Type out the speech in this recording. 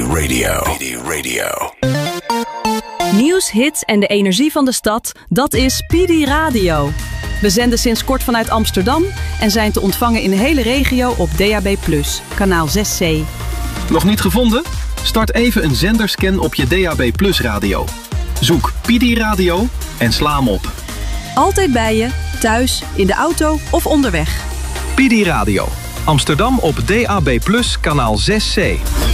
Radio. Nieuws, hits en de energie van de stad, dat is PD Radio. We zenden sinds kort vanuit Amsterdam en zijn te ontvangen in de hele regio op DAB+, kanaal 6C. Nog niet gevonden? Start even een zenderscan op je DAB+ radio. Zoek PD Radio en sla hem op. Altijd bij je, thuis, in de auto of onderweg. PD Radio. Amsterdam op DAB+, kanaal 6C.